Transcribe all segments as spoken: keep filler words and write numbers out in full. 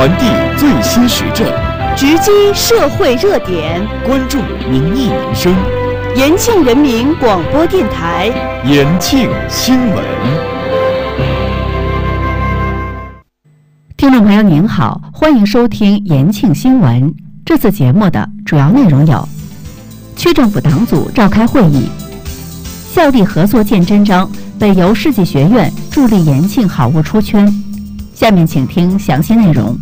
传递最新时政， 直击社会热点， 关注民意民生。 延庆人民广播电台延庆新闻。 听众朋友您好，欢迎收听延庆新闻。这次节目的主要内容有：区政府党组召开会议，校地合作见真章，北邮世纪学院助力延庆好物出圈。下面请听详细内容。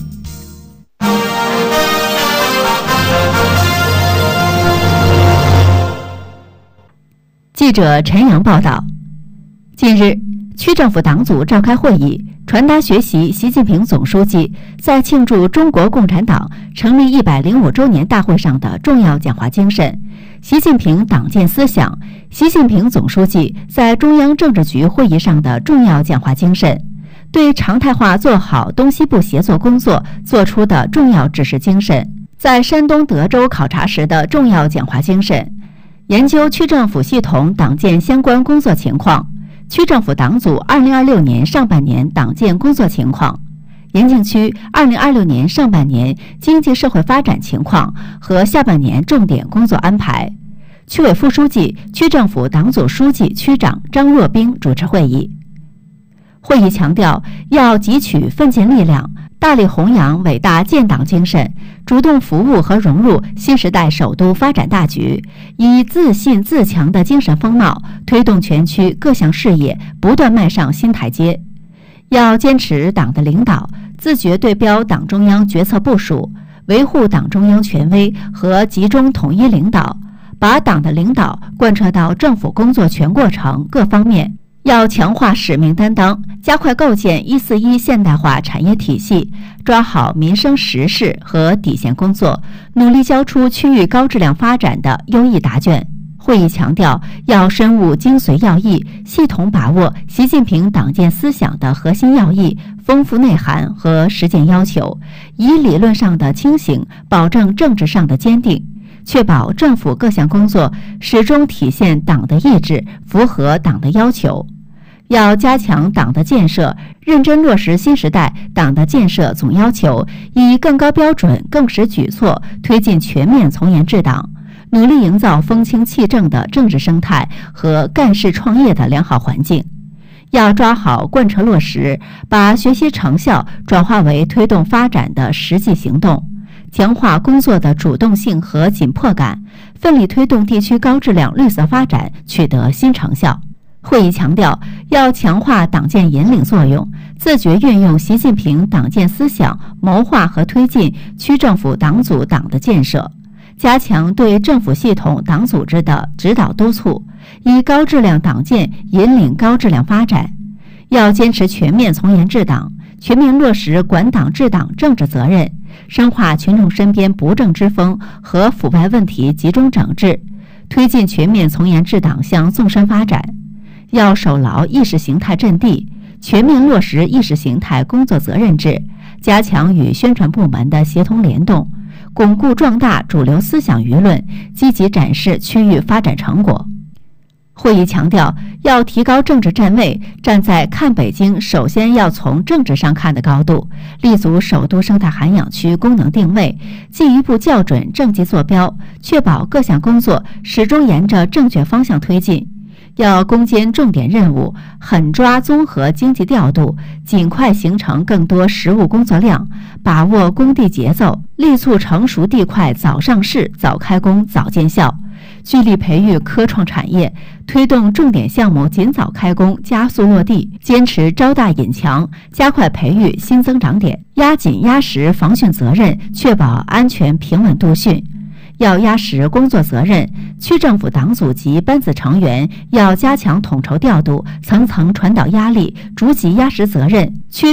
记者陈阳报道，近日，区政府党组召开会议，传达学习习近平总书记在庆祝中国共产党成立一百零五周年大会上的重要讲话精神，习近平党建思想，习近平总书记在中央政治局会议上的重要讲话精神，对常态化做好东西部协作工作作出的重要指示精神，在山东德州考察时的重要讲话精神，研究区政府系统党建相关工作情况，区政府党组二零二六年上半年党建工作情况，延庆区二零二六年上半年经济社会发展情况和下半年重点工作安排。区委副书记、区政府党组书记、区长张若冰主持会议。会议强调，要汲取奋进力量，大力弘扬伟大建党精神，主动服务和融入新时代首都发展大局，以自信自强的精神风貌，推动全区各项事业不断迈上新台阶。要坚持党的领导，自觉对标党中央决策部署，维护党中央权威和集中统一领导，把党的领导贯彻到政府工作全过程各方面。要强化使命担当，加快构建一四一现代化产业体系，抓好民生实事和底线工作，努力交出区域高质量发展的优异答卷。会议强调，要深悟精髓要义，系统把握习近平党建思想的核心要义、丰富内涵和实践要求，以理论上的清醒保证政治上的坚定，确保政府各项工作始终体现党的意志，符合党的要求。要加强党的建设，认真落实新时代党的建设总要求，以更高标准、更实举措推进全面从严治党，努力营造风清气正的政治生态和干事创业的良好环境。要抓好贯彻落实，把学习成效转化为推动发展的实际行动，强化工作的主动性和紧迫感，奋力推动地区高质量绿色发展取得新成效。会议强调，要强化党建引领作用，自觉运用习近平党建思想，谋划和推进区政府党组党的建设，加强对政府系统党组织的指导督促，以高质量党建引领高质量发展。要坚持全面从严治党，全面落实管党治党政治责任，深化群众身边不正之风和腐败问题集中整治，推进全面从严治党向纵深发展。要守牢意识形态阵地，全面落实意识形态工作责任制，加强与宣传部门的协同联动，巩固壮大主流思想舆论，积极展示区域发展成果。会议强调，要提高政治站位，站在看北京首先要从政治上看的高度，立足首都生态涵养区功能定位，进一步校准政绩坐标，确保各项工作始终沿着正确方向推进。要攻坚重点任务，狠抓综合经济调度，尽快形成更多实务工作量，把握工地节奏，力促成熟地块早上市、早开工、早见效，聚力培育科创产业，推动重点项目尽早开工、加速落地，坚持招大引强，加快培育新增长点，压紧压实防汛责任，确保安全平稳度汛。要压实工作责任，区政府党组及班子成员要加强统筹调度，层层传导压力，逐级压实责任。区